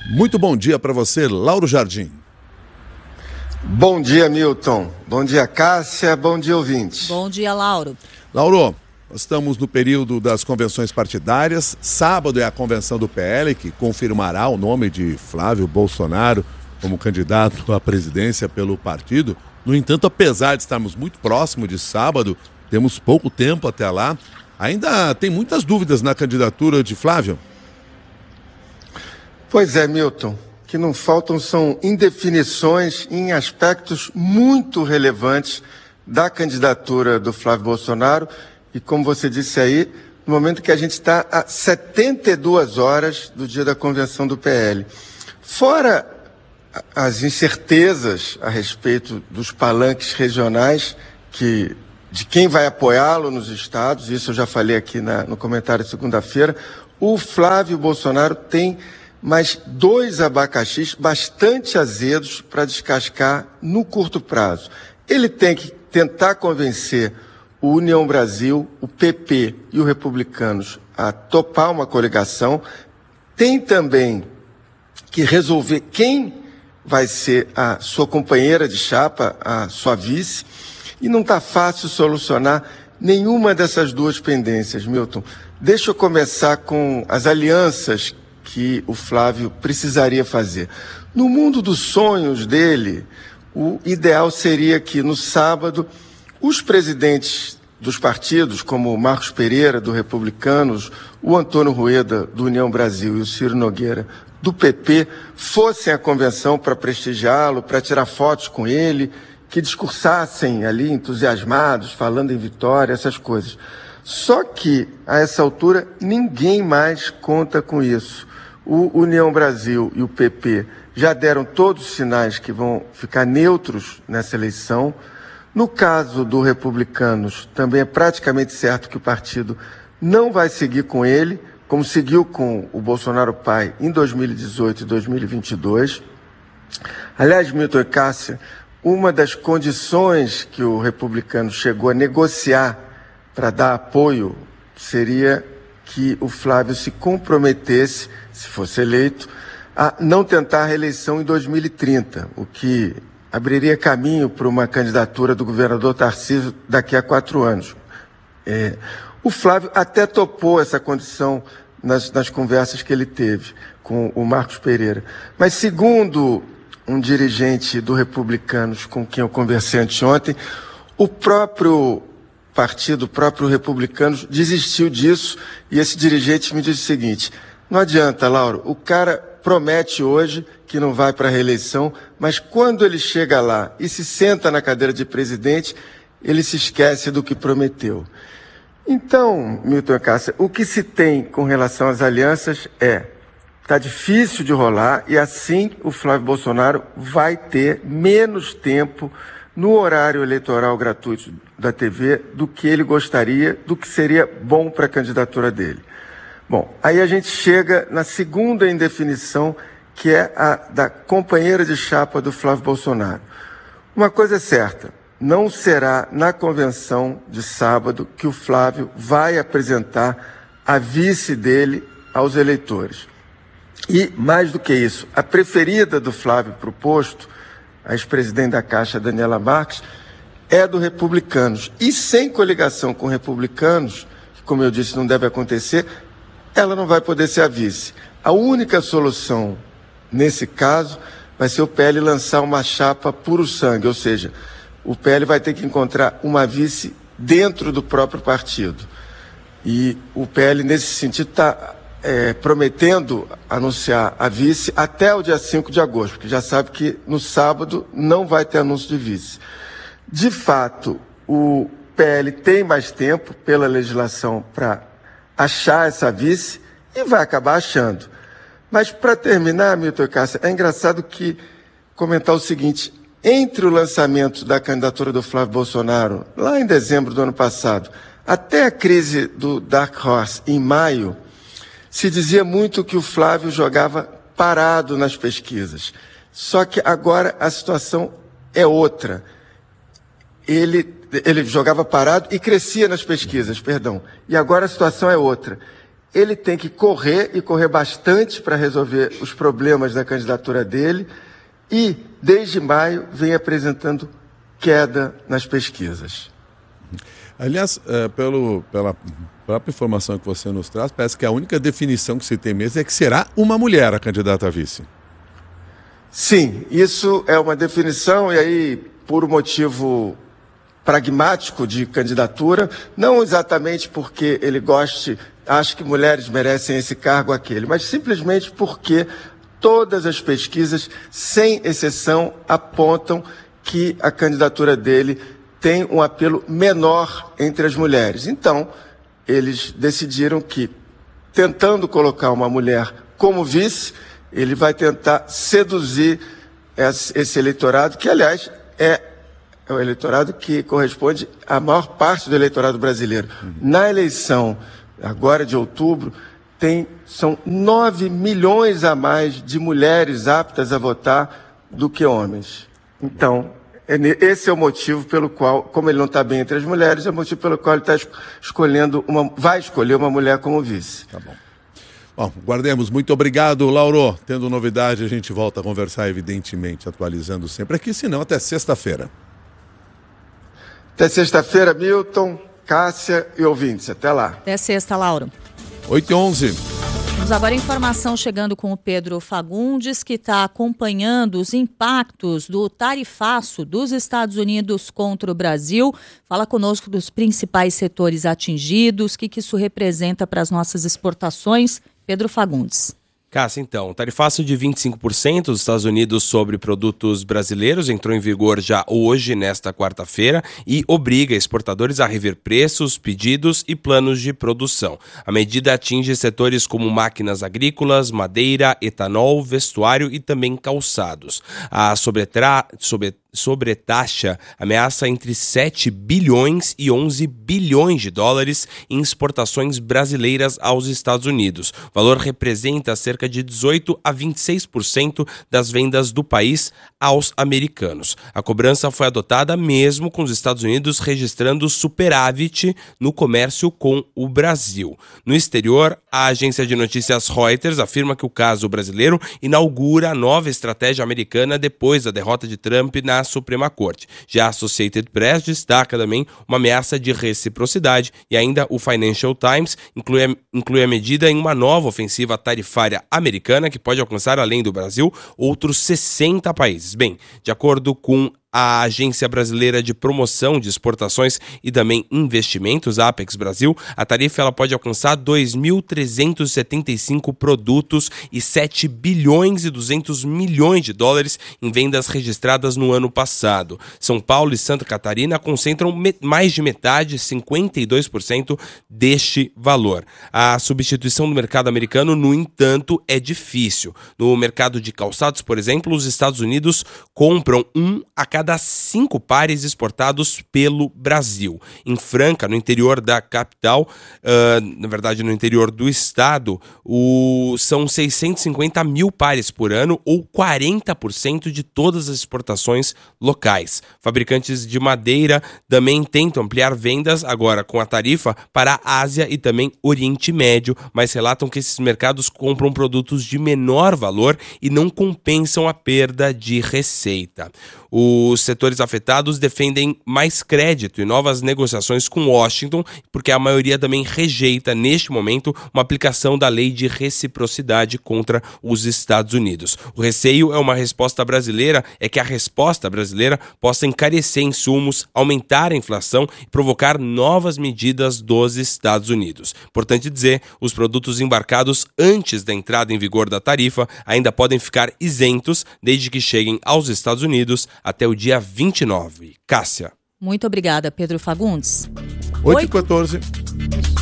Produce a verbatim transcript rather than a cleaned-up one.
Muito bom dia para você, Lauro Jardim. Bom dia, Milton. Bom dia, Cássia. Bom dia, ouvintes. Bom dia, Lauro. Lauro, nós estamos no período das convenções partidárias. Sábado é a convenção do P L, que confirmará o nome de Flávio Bolsonaro como candidato à presidência pelo partido. No entanto, apesar de estarmos muito próximo de sábado, temos pouco tempo até lá, ainda tem muitas dúvidas na candidatura de Flávio. Pois é, Milton. O que não faltam são indefinições em aspectos muito relevantes da candidatura do Flávio Bolsonaro. E como você disse aí, no momento que a gente está a setenta e duas horas do dia da convenção do P L. Fora as incertezas a respeito dos palanques regionais, que, de quem vai apoiá-lo nos estados, isso eu já falei aqui na, no comentário de segunda-feira, o Flávio Bolsonaro tem mais dois abacaxis bastante azedos para descascar no curto prazo. Ele tem que tentar convencer o União Brasil, o P P e os Republicanos a topar uma coligação. Tem também que resolver quem vai ser a sua companheira de chapa, a sua vice, e não está fácil solucionar nenhuma dessas duas pendências, Milton. Deixa eu começar com as alianças que o Flávio precisaria fazer. No mundo dos sonhos dele, o ideal seria que no sábado os presidentes dos partidos, como o Marcos Pereira, do Republicanos, o Antônio Rueda, do União Brasil, e o Ciro Nogueira, do P P, fossem à convenção para prestigiá-lo, para tirar fotos com ele, que discursassem ali entusiasmados, falando em vitória, essas coisas. Só que, a essa altura, ninguém mais conta com isso. O União Brasil e o P P já deram todos os sinais que vão ficar neutros nessa eleição. No caso do Republicanos, também é praticamente certo que o partido não vai seguir com ele, como seguiu com o Bolsonaro pai em dois mil e dezoito e dois mil e vinte e dois. Aliás, Milton e Cássia, uma das condições que o Republicano chegou a negociar para dar apoio seria que o Flávio se comprometesse, se fosse eleito, a não tentar a reeleição em dois mil e trinta, o que abriria caminho para uma candidatura do governador Tarcísio daqui a quatro anos. É, o Flávio até topou essa condição nas, nas conversas que ele teve com o Marcos Pereira. Mas, segundo um dirigente do Republicanos com quem eu conversei anteontem, o próprio partido, o próprio Republicanos, desistiu disso, e esse dirigente me disse o seguinte: não adianta, Lauro, o cara promete hoje que não vai para a reeleição, mas quando ele chega lá e se senta na cadeira de presidente, ele se esquece do que prometeu. Então, Milton e Cássia, o que se tem com relação às alianças é, está difícil de rolar, e assim o Flávio Bolsonaro vai ter menos tempo no horário eleitoral gratuito da T V do que ele gostaria, do que seria bom para a candidatura dele. Bom, aí a gente chega na segunda indefinição, que é a da companheira de chapa do Flávio Bolsonaro. Uma coisa é certa, não será na convenção de sábado que o Flávio vai apresentar a vice dele aos eleitores. E, mais do que isso, a preferida do Flávio para o posto, a ex-presidente da Caixa, Daniela Marques, é do Republicanos. E sem coligação com Republicanos, que, como eu disse, não deve acontecer, ela não vai poder ser a vice. A única solução, nesse caso, vai ser o P L lançar uma chapa puro sangue, ou seja, o P L vai ter que encontrar uma vice dentro do próprio partido. E o P L, nesse sentido, está é, prometendo anunciar a vice até o dia cinco de agosto, porque já sabe que no sábado não vai ter anúncio de vice. De fato, o P L tem mais tempo, pela legislação, para achar essa vice, e vai acabar achando. Mas, para terminar, Milton e Cássia, é engraçado que comentar o seguinte: entre o lançamento da candidatura do Flávio Bolsonaro, lá em dezembro do ano passado, até a crise do Dark Horse, em maio, se dizia muito que o Flávio jogava parado nas pesquisas. Só que agora a situação é outra. Ele, ele jogava parado e crescia nas pesquisas, perdão. E agora a situação é outra. ele tem que correr e correr bastante para resolver os problemas da candidatura dele e, desde maio, vem apresentando queda nas pesquisas. Aliás, é, pelo, pela própria informação que você nos traz, parece que a única definição que se tem mesmo é que será uma mulher a candidata a vice. Sim, isso é uma definição, e aí, por um motivo pragmático de candidatura, não exatamente porque ele goste, acha que mulheres merecem esse cargo ou aquele, mas simplesmente porque todas as pesquisas, sem exceção, apontam que a candidatura dele tem um apelo menor entre as mulheres. Então, eles decidiram que, tentando colocar uma mulher como vice, ele vai tentar seduzir esse eleitorado, que, aliás, é o eleitorado que corresponde à maior parte do eleitorado brasileiro. Uhum. Na eleição, agora de outubro, tem, são nove milhões a mais de mulheres aptas a votar do que homens. Então, esse é o motivo pelo qual, como ele não está bem entre as mulheres, é o motivo pelo qual ele está escolhendo uma, vai escolher uma mulher como vice. Tá bom. Bom, guardemos. Muito obrigado, Lauro. Tendo novidade, a gente volta a conversar, evidentemente, atualizando sempre aqui, senão até sexta-feira. Até sexta-feira, Milton, Cássia e ouvintes. Até lá. Até sexta, Lauro. oito e onze. Temos agora informação chegando com o Pedro Fagundes, que está acompanhando os impactos do tarifaço dos Estados Unidos contra o Brasil. Fala conosco dos principais setores atingidos, o que, que isso representa para as nossas exportações. Pedro Fagundes. Cássia, então, o tarifaço de vinte e cinco por cento dos Estados Unidos sobre produtos brasileiros entrou em vigor já hoje, nesta quarta-feira, e obriga exportadores a rever preços, pedidos e planos de produção. A medida atinge setores como máquinas agrícolas, madeira, etanol, vestuário e também calçados. A sobretra... sobre... sobretaxa ameaça entre sete bilhões e onze bilhões de dólares em exportações brasileiras aos Estados Unidos. O valor representa cerca de dezoito a vinte e seis por cento das vendas do país aos americanos. A cobrança foi adotada mesmo com os Estados Unidos registrando superávit no comércio com o Brasil. No exterior, a agência de notícias Reuters afirma que o caso brasileiro inaugura a nova estratégia americana depois da derrota de Trump na Suprema Corte. Já a Associated Press destaca também uma ameaça de reciprocidade e ainda o Financial Times inclui a, inclui a medida em uma nova ofensiva tarifária americana que pode alcançar, além do Brasil, outros sessenta países. Bem, de acordo com a Agência Brasileira de Promoção de Exportações e também Investimentos, a Apex Brasil, a tarifa ela pode alcançar dois mil trezentos e setenta e cinco produtos e sete bilhões e duzentos milhões de dólares em vendas registradas no ano passado. São Paulo e Santa Catarina concentram me- mais de metade, cinquenta e dois por cento deste valor. A substituição do mercado americano, no entanto, é difícil. No mercado de calçados, por exemplo, os Estados Unidos compram um a cada das cinco pares exportados pelo Brasil. Em Franca, no interior da capital, uh, na verdade no interior do estado, o, são seiscentos e cinquenta mil pares por ano, ou quarenta por cento de todas as exportações locais. Fabricantes de madeira também tentam ampliar vendas agora com a tarifa para a Ásia e também Oriente Médio, mas relatam que esses mercados compram produtos de menor valor e não compensam a perda de receita. Os setores afetados defendem mais crédito e novas negociações com Washington, porque a maioria também rejeita, neste momento, uma aplicação da lei de reciprocidade contra os Estados Unidos. O receio é uma resposta brasileira, é que a resposta brasileira possa encarecer insumos, aumentar a inflação e provocar novas medidas dos Estados Unidos. Importante dizer, os produtos embarcados antes da entrada em vigor da tarifa ainda podem ficar isentos, desde que cheguem aos Estados Unidos até o dia vinte e nove. Cássia. Muito obrigada, Pedro Fagundes. oito e quatorze.